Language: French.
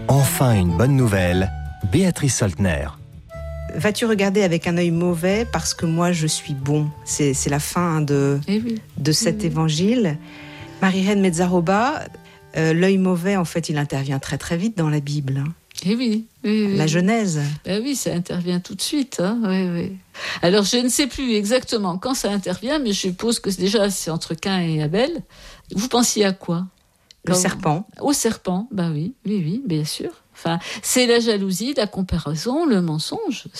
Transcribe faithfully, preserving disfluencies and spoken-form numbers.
Enfin une bonne nouvelle, Béatrice Soltner. Vas-tu regarder avec un œil mauvais parce que moi je suis bon? C'est, c'est la fin de, Eh oui. de cet Oui. évangile. Marie-Reine Mezzaroba, euh, l'œil mauvais, en fait, il intervient très très vite dans la Bible. Hein. Eh oui, oui, oui. La Genèse. Ben oui, ça intervient tout de suite. Hein. Oui, oui. Alors, je ne sais plus exactement quand ça intervient, mais je suppose que c'est déjà c'est entre Caïn et Abel. Vous pensiez à quoi? Le Quand... serpent. Au serpent, ben oui, oui, oui, bien sûr. Enfin, c'est la jalousie, la comparaison, le mensonge.